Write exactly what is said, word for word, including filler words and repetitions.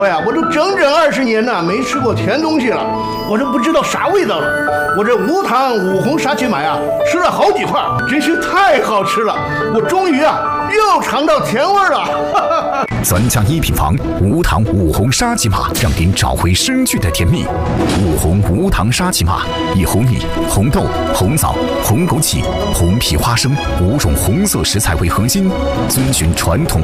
哎呀，我都整整二十年呐没吃过甜东西了，我都不知道啥味道了。我这无糖五红沙琪玛呀，吃了好几块，真是太好吃了。我终于啊又尝到甜味了。 专家一品房无糖五红沙琪玛，让您找回生菌的甜蜜。五红无糖沙琪玛以红米、红豆、红枣、红枸杞、红皮花生五种红色食材为核心，遵循传统。